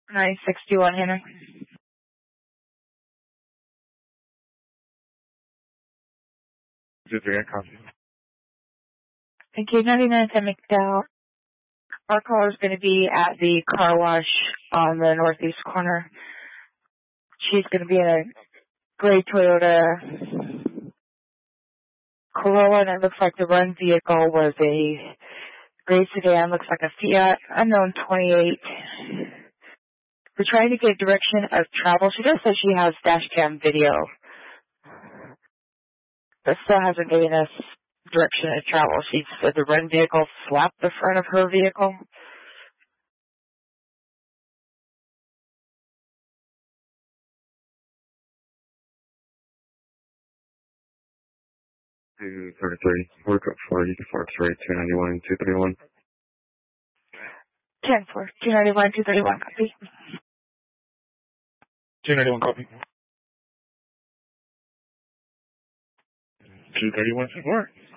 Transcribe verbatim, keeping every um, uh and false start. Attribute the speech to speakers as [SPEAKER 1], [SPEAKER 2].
[SPEAKER 1] nine sixty-one, Henry.
[SPEAKER 2] Just a copy.
[SPEAKER 1] Thank you. ninety-nine ten McDowell. Our caller is going to be at the car wash on the northeast corner. She's going to be in a gray Toyota Corolla, and it looks like the run vehicle was a gray sedan. Looks like a Fiat unknown twenty-eight. We're trying to get direction of travel. She does say she has dash cam video, but still hasn't given us direction of travel. She said the run vehicle slapped the front of her vehicle.
[SPEAKER 2] two thirty-three. Work up for you for X-ray two ninety-one, two thirty-one.
[SPEAKER 1] ten four, two ninety-one, two thirty-one, copy.
[SPEAKER 2] two ninety-one, copy. two thirty-one, support.